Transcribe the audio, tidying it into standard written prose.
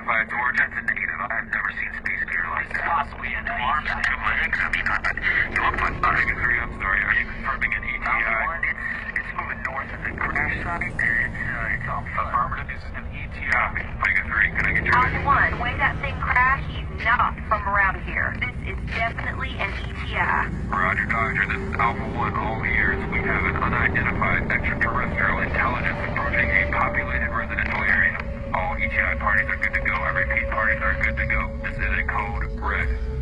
unidentified origin. It's a native. I've never seen space gear like that. Possibly an arms to my legs. I mean, you look like Omega 3. I'm sorry. Are you confirming an ETI? It's moving north of the crash site. It's all affirmative. This is an ETI. Omega 3. Can I get your Alpha 1, when that thing crashed, he's not from around here. This is definitely an ETI. Roger, Doctor. This is Alpha 1. All ears. We have an unidentified extraterrestrial intelligence approaching a populated residential area. All ETI parties are good to go. I repeat, parties are good to go. This is a code red.